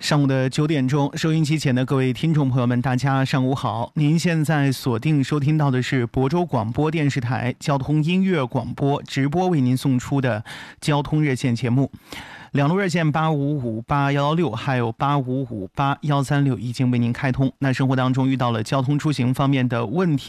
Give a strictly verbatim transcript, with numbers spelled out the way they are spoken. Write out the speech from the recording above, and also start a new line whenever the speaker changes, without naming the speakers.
上午的九点钟，收音机前的各位听众朋友们，大家上午好。您现在锁定收听到的是亳州广播电视台交通音乐广播直播为您送出的交通热线节目。两路热线八五五八幺幺六还有八五五八幺三六已经为您开通。那生活当中遇到了交通出行方面的问题，